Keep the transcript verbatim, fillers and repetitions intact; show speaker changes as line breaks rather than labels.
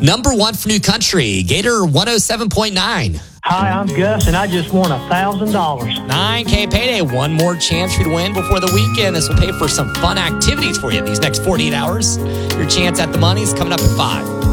Number one for New Country, Gator one oh seven point nine.
Hi, I'm Gus, and I just won one thousand dollars.
nine K payday. One more chance for you to win before the weekend. This will pay for some fun activities for you these next forty-eight hours. Your chance at the money is coming up at five.